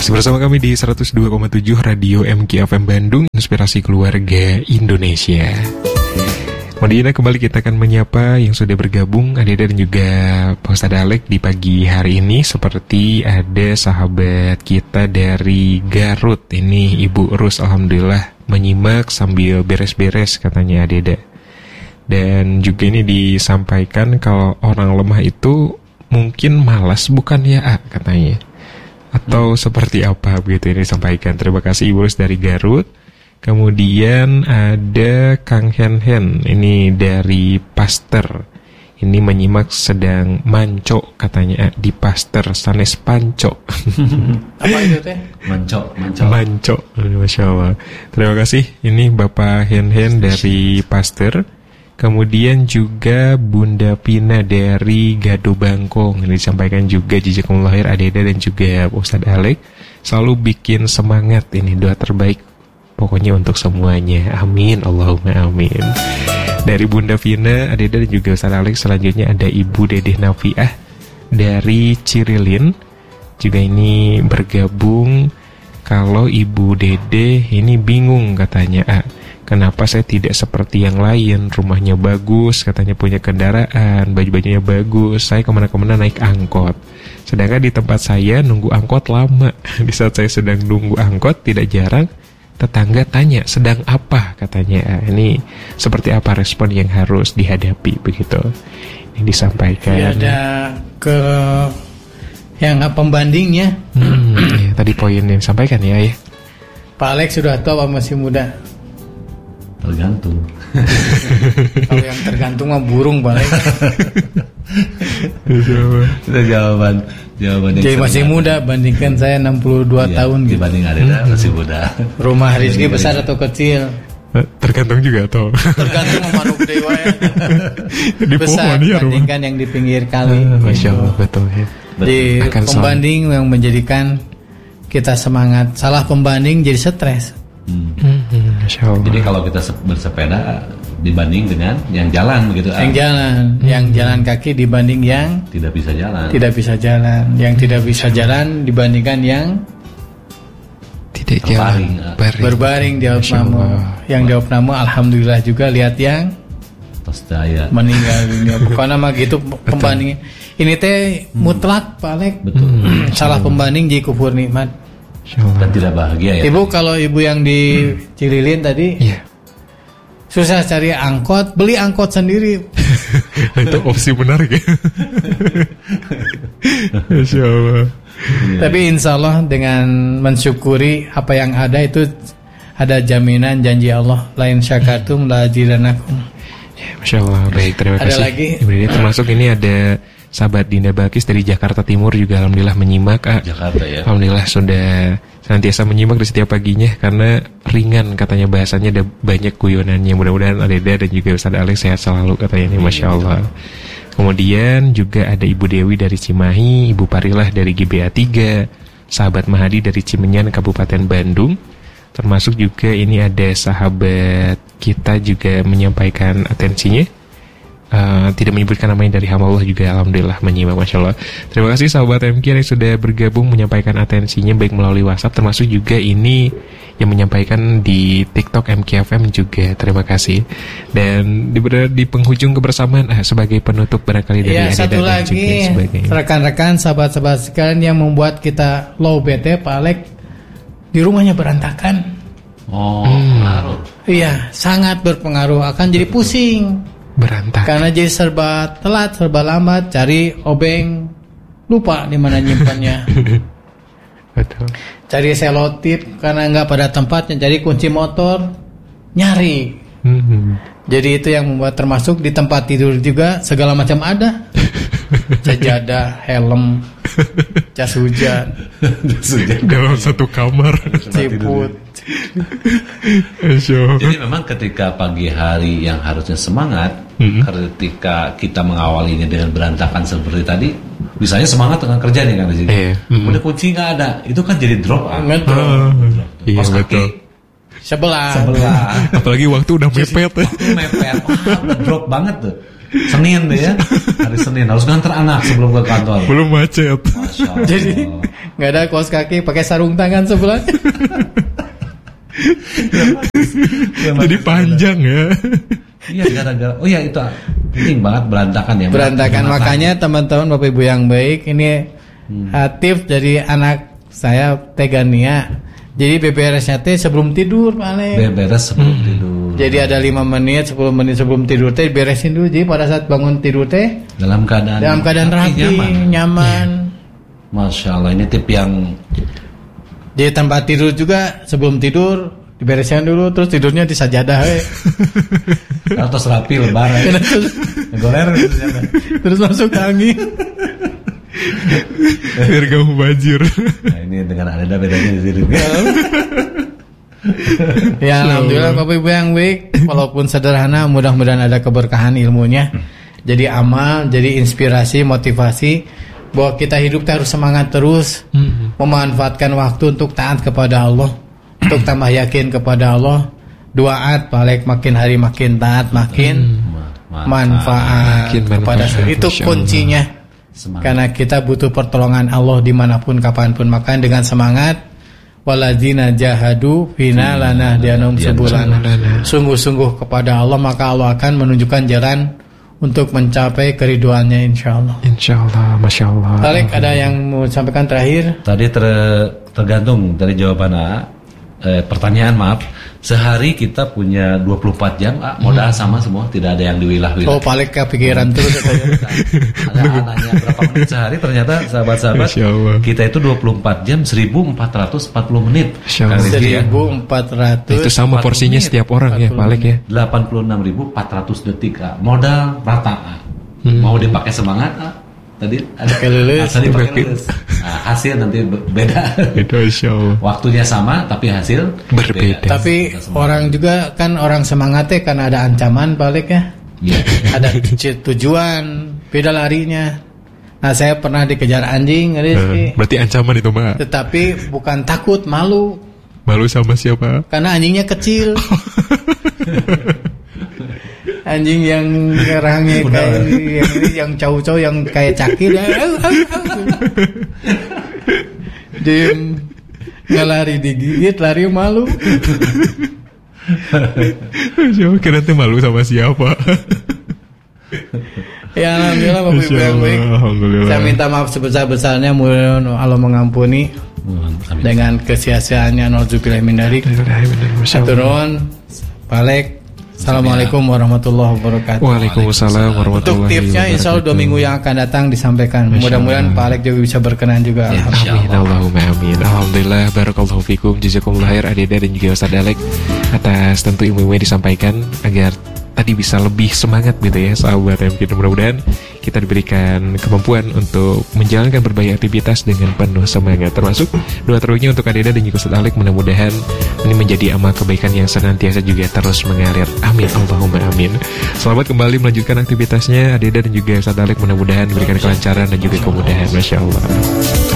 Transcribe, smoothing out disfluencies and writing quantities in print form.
Masih bersama kami di 102,7 Radio MKFM Bandung, Inspirasi Keluarga Indonesia. Kemudian kembali kita akan menyapa yang sudah bergabung, Adeda dan juga Pak Ustadz Alek di pagi hari ini. Seperti ada sahabat kita dari Garut, ini Ibu Rus, alhamdulillah menyimak sambil beres-beres katanya Adeda. Dan juga ini disampaikan kalau orang lemah itu mungkin malas bukan ya katanya. Atau seperti apa begitu ini disampaikan. Terima kasih Ibu Rus dari Garut. Kemudian ada Kang Hen, ini dari Pasteur. Ini menyimak sedang manco katanya di Pasteur sanes panco. Apa itu teh? Manco. Masya Allah. Terima kasih. Ini Bapak Hen dari Pasteur. Kemudian juga Bunda Pina dari Gado Bangkong. Ini disampaikan juga Jazakumullah khair Adeda dan juga Ustadz Alek. Selalu bikin semangat, ini doa terbaik pokoknya untuk semuanya. Amin, Allahumma amin. Dari Bunda Pina, Adeda dan juga Ustadz Alek. Selanjutnya ada Ibu Dedeh Nafiah dari Cirilin. Juga ini bergabung. Kalau Ibu Dedeh ini bingung katanya, kenapa saya tidak seperti yang lain? Rumahnya bagus, katanya punya kendaraan, baju-bajunya bagus. Saya kemana-kemana naik angkot. Sedangkan di tempat saya nunggu angkot lama. Di saat saya sedang nunggu angkot, tidak jarang tetangga tanya, sedang apa katanya. Ini seperti apa respon yang harus dihadapi begitu. Ini disampaikan. Ya, ada ke yang pembandingnya. Ya, tadi poin yang disampaikan ya. Pak Alex sudah tua apa masih muda? Tergantung. Kalau yang tergantung mah burung Pak Alex. Itu jawaban jadi masih muda, bandingkan saya 62 tahun gitu. Dibanding Adeda masih muda. Rumah Rizky besar atau kecil? Tergantung juga atau tergantung manuk dewa ya. Besar bandingkan yang di pinggir kali. Masya Allah, betul ya. Di pembanding yang menjadikan kita semangat. Salah pembanding jadi stres. Jadi kalau kita bersepeda dibanding dengan yang jalan begitu. Yang jalan kaki dibanding yang tidak bisa jalan. Yang tidak bisa jalan dibandingkan yang tidak jalan. Berbaring di opname. Yang di opname alhamdulillah juga lihat yang meninggal dunia. Bukan nama gitu pembandingnya. Ini teh mutlak Pak Alek. Betul. Salah pembanding jadi kufur nikmat. Dan tidak bahagia ya. Ibu kalau ibu yang di Cirilin tadi susah cari angkot, beli angkot sendiri. Itu opsi menarik ya. Masya Allah. Tapi insya Allah dengan mensyukuri apa yang ada itu ada jaminan janji Allah, lain syakartum la azidannakum. Masya Allah. Baik, terima kasih. Ada lagi? Termasuk ini ada sahabat Dinda Balkis dari Jakarta Timur juga alhamdulillah menyimak. Jakarta ya. Alhamdulillah sudah senantiasa menyimak di setiap paginya karena ringan katanya bahasanya, ada banyak guyonannya. Mudah-mudahan Adeda dan juga Ustadz Alex sehat selalu katanya ini, Masya Allah. Kemudian juga ada Ibu Dewi dari Cimahi, Ibu Parilah dari GBA 3, sahabat Mahadi dari Cimenyan Kabupaten Bandung. Termasuk juga ini ada sahabat kita juga menyampaikan atensinya. Tidak menyebutkan namanya, dari hamba Allah juga alhamdulillah menyimak, Masya Allah. Terima kasih sahabat MK yang sudah bergabung menyampaikan atensinya baik melalui WhatsApp, termasuk juga ini yang menyampaikan di TikTok MKFM juga. Terima kasih. Dan di penghujung kebersamaan sebagai penutup barangkali dari Adeda satu dan lagi rekan-rekan sahabat-sahabat sekalian yang membuat kita low BT Pak Alek, di rumahnya berantakan. Pengaruh. Iya, sangat berpengaruh, akan jadi pusing. Berantakan. Karena jadi serba telat, serba lambat, cari obeng, lupa di mana nyimpannya. Betul. Cari selotip karena nggak pada tempatnya, cari kunci motor, nyari. Jadi itu yang membuat, termasuk di tempat tidur juga segala macam ada. Sajadah, helm, jas hujan dalam satu kamar. Ciput. Jadi memang ketika pagi hari yang harusnya semangat, ketika kita mengawalinya dengan berantakan seperti tadi, misalnya semangat dengan kerja nih kan di sini, udah kunci nggak ada, itu kan jadi drop. Iya betul. Sebelah. Apalagi waktu udah mepet. Waktu mepet, udah drop banget tuh. Senin deh ya. Hari Senin harus nganter anak sebelum ke kantor. Belum macet. Jadi nggak ada kaos kaki, pakai sarung tangan sebelah. Jadi panjang ya. Iya gara-gara. Oh ya itu penting banget berantakan ya. Berantakan, makanya teman-teman Bapak Ibu yang baik, ini tips dari anak saya Tegania. Jadi beberesnya teh sebelum tidur, Pak Ale. Beberes sebelum tidur. Jadi ada 5 menit, 10 menit sebelum tidur teh beresin dulu. Jadi pada saat bangun tidur teh dalam keadaan rapi, nyaman. Masya Allah, ini tip yang. Jadi tempat tidur juga sebelum tidur dibereskan dulu, terus tidurnya di sajadah. Terus rapi lebaran. Goler. Terus masuk angin. Biar gak mubazir. Nah ini dengan ada bedanya di sini. Ya alhamdulillah Bapak Ibu yang baik, walaupun sederhana mudah-mudahan ada keberkahan ilmunya. Jadi amal, jadi inspirasi, motivasi bahwa kita hidup harus semangat terus, memanfaatkan waktu untuk taat kepada Allah, untuk tambah yakin kepada Allah. Doaat balik makin hari makin taat, makin manfaat kepada itu kuncinya. Semangat. Karena kita butuh pertolongan Allah dimanapun kapanpun. Maka dengan semangat, waladzina jahadu fina lanahdiyannahum subulana. Sungguh-sungguh kepada Allah, maka Allah akan menunjukkan jalan untuk mencapai keriduannya, insyaallah. Insyaallah, masya Allah. Tarik, ada yang mau sampaikan terakhir? Tadi tergantung dari jawaban pertanyaan, maaf. Sehari kita punya 24 jam, modal sama semua, tidak ada yang diwilah-wilah. Oh, paling kepikiran terus. Ada nanya berapa menit sehari, ternyata sahabat-sahabat kita itu 24 jam 1440 menit. 1400. Itu sama porsinya setiap orang ya, balik ya. 86.400 detik, modal rata. Mau dipakai semangat, tadi ada kelulus. Tadi pakai lulus. Nah, hasil nanti beda. Itu insyaallah. Waktunya sama tapi hasil berbeda. Tapi orang juga kan orang semangatnya karena ada ancaman balik ya. Yeah. Ada tujuan, beda larinya. Nah, saya pernah dikejar anjing, Rizky. Berarti ancaman itu, Mbak. Tetapi bukan takut, malu. Malu sama siapa? Karena anjingnya kecil. Anjing yang rahangnya kayak yang cowok-cowok yang kayak cakir, diem, nggak lari digigit, lari malu. Kira nanti malu sama siapa? Ya alhamdulillah Bapak Ibu yang baik. Saya minta maaf sebesar-besarnya, mudah-mudahan Allah mengampuni dengan kesia-siaannya. Nauzubillah min dzalik. Turun, balik. Assalamualaikum warahmatullahi wabarakatuh. Waalaikumsalam warahmatullahi wabarakatuh. Untuk tipsnya insya Allah 2 minggu yang akan datang disampaikan. Mudah-mudahan Pak Alek juga bisa berkenan juga. Ya, amin Allahumma amin. Alhamdulillah, barakallahu fikum, jazakumullah khair Adeda dan juga Ustaz Alek atas tentu ilmu yang disampaikan agar tadi bisa lebih semangat gitu ya sahabat yang kita, mudah-mudahan kita diberikan kemampuan untuk menjalankan berbagai aktivitas dengan penuh semangat, termasuk doa terbaiknya untuk Adeda dan juga Ustaz Alek, mudah-mudahan ini menjadi amal kebaikan yang senantiasa juga terus mengalir, amin Allahumma amin. Selamat kembali melanjutkan aktivitasnya Adeda dan juga Ustaz Alek, mudah-mudahan diberikan kelancaran dan juga kemudahan, masya Allah.